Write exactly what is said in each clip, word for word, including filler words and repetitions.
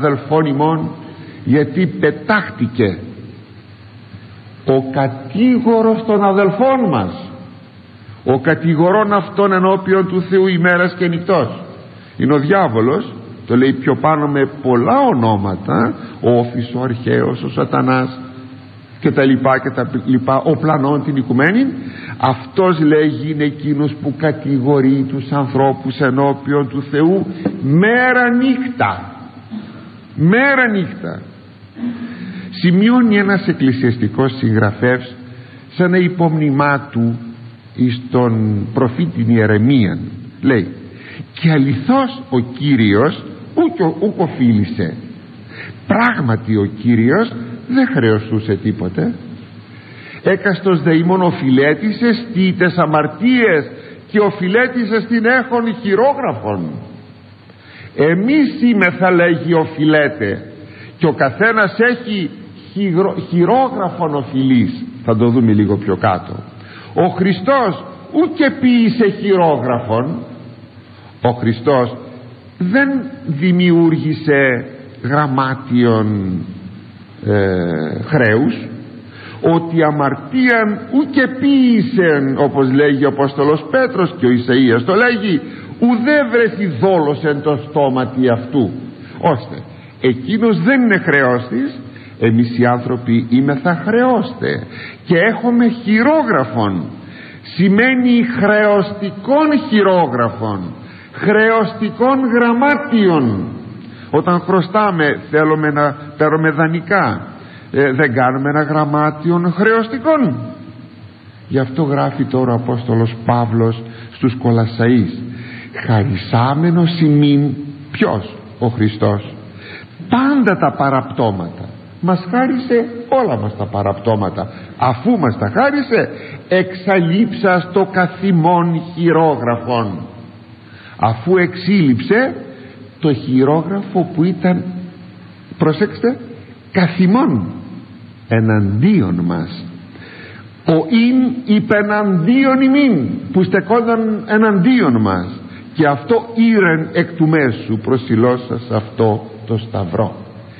αδελφών ημών, γιατί πετάχτηκε ο κατήγορος των αδελφών μας, ο κατηγορών αυτών ενώπιον του Θεού ημέρας και νυχτός. Είναι ο διάβολος, το λέει πιο πάνω με πολλά ονόματα, ο Όφης, ο Αρχαίος, ο Σατανάς και τα λοιπά και τα λοιπά, ο πλανών την οικουμένη. Αυτός λέγει είναι εκείνος που κατηγορεί τους ανθρώπους ενώπιον του Θεού μέρα νύχτα, μέρα νύχτα. Σημειώνει ένας εκκλησιαστικός συγγραφεύς σαν ένα υπομνημά του εις τον προφήτη Ιερεμίαν, λέει: και αληθώς ο Κύριος ούκ οφείλησε. Πράγματι ο Κύριος δεν χρεωστούσε τίποτε. Έκαστος δε ημών οφειλέτησε στήτες αμαρτίες και οφειλέτησε στην έχων χειρόγραφον. Εμείς είμαι, θα λέγει, οφειλέτε, και ο καθένας έχει χειρο, χειρόγραφον οφειλής. Θα το δούμε λίγο πιο κάτω. Ο Χριστός ούτε ποίησε χειρόγραφον. Ο Χριστός δεν δημιούργησε γραμμάτιον ε, χρέους. Ότι αμαρτίαν ούτε ποίησεν, όπως λέγει ο Απόστολος Πέτρος και ο Ισαΐας το λέγει, ουδέ βρεθη δόλος εν το στόματι αυτού, ώστε εκείνος δεν είναι χρεώστης. Εμείς οι άνθρωποι είμεθα χρεώστε και έχουμε χειρόγραφον. Σημαίνει χρεωστικών χειρόγραφων, χρεωστικών γραμμάτιων. Όταν χρωστάμε θέλουμε να παίρνουμε δανεικά, ε, δεν κάνουμε ένα γραμμάτιον χρεωστικών. Γι' αυτό γράφει τώρα ο Απόστολος Παύλος στους Κολασσαείς: χαρισάμενος ημίν, ποιος? Ο Χριστός, πάντα τα παραπτώματα. Μας χάρισε όλα μας τα παραπτώματα. Αφού μας τα χάρισε, εξαλείψα το καθημόν χειρόγραφον. Αφού εξήλειψε το χειρόγραφο που ήταν, προσέξτε, καθημόν εναντίον μας. Ο ειν υπεναντίον ημίν, που στεκόταν εναντίον μας, και αυτό ήρεν εκ του μέσου προσιλώσας αυτό το σταυρό.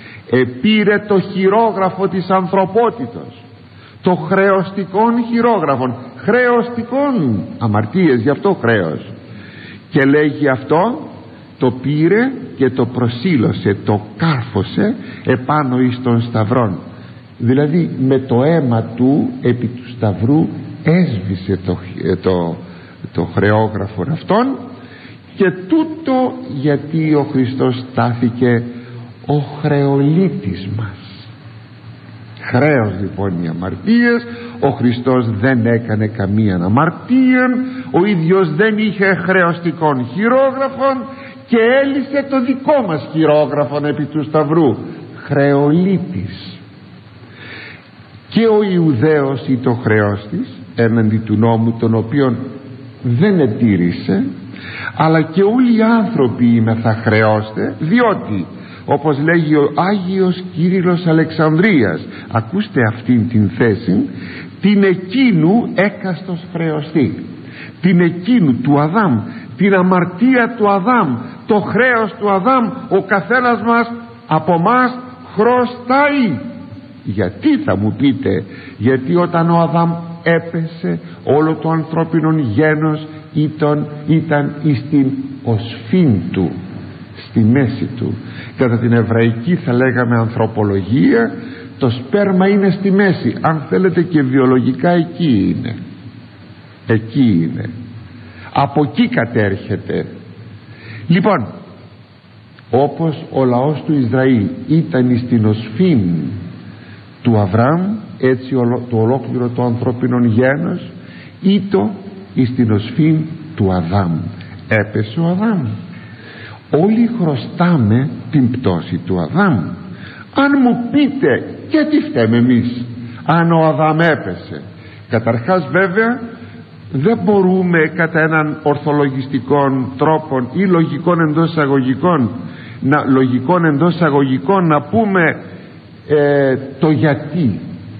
Επήρε το χειρόγραφο της ανθρωπότητος, το χρεωστικών χειρόγραφων, χρεωστικών αμαρτίες, γι' αυτό χρέος, και λέγει αυτό, το πήρε και το προσήλωσε, το κάρφωσε επάνω εις των σταυρών. Δηλαδή με το αίμα του επί του σταυρού έσβησε το, το, το χρεόγραφο αυτόν. Και τούτο γιατί ο Χριστός στάθηκε ο χρεολύτης μας. Χρέος λοιπόν οι αμαρτίες. Ο Χριστός δεν έκανε καμία αμαρτία, ο ίδιος δεν είχε χρεωστικών χειρόγραφων και έλυσε το δικό μας χειρόγραφον επί του σταυρού, χρεολύτης. Και ο Ιουδαίος ή το χρεώστης έναντι του νόμου, τον οποίον δεν ετήρησε, αλλά και όλοι οι άνθρωποι είμεθα χρεώστε, διότι όπως λέγει ο Άγιος Κύριλλος Αλεξανδρίας, ακούστε αυτήν την θέση, την εκείνου έκαστος χρεωστή, την εκείνου του Αδάμ, την αμαρτία του Αδάμ, το χρέος του Αδάμ, ο καθένας μας από μας χρωστάει. Γιατί, θα μου πείτε? Γιατί όταν ο Αδάμ έπεσε, όλο το ανθρώπινο γένος ήταν, ήταν εις την οσφήν του, στη μέση του. Κατά την εβραϊκή θα λέγαμε ανθρωπολογία, το σπέρμα είναι στη μέση. Αν θέλετε και βιολογικά εκεί είναι, εκεί είναι, από εκεί κατέρχεται. Λοιπόν, όπως ο λαός του Ισραήλ ήταν στην οσφήν του Αβραάμ, έτσι το ολόκληρο το ανθρώπινο γένος ήτο στην οσφήν του Αδάμ. Έπεσε ο Αδάμ, όλοι χρωστάμε την πτώση του Αδάμ. Αν μου πείτε, και τι φταίμε εμείς αν ο Αδάμ έπεσε? Καταρχάς βέβαια δεν μπορούμε κατά έναν ορθολογιστικών τρόπον ή λογικών εντός αγωγικών να, λογικών εντός αγωγικών να πούμε ε, το γιατί.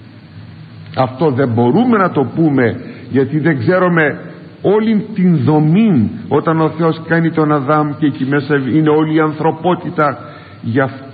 Αυτό δεν μπορούμε να το πούμε, γιατί δεν ξέρουμε όλη την δομή. Όταν ο Θεός κάνει τον Αδάμ και εκεί μέσα είναι όλη η ανθρωπότητα, γι' αυτό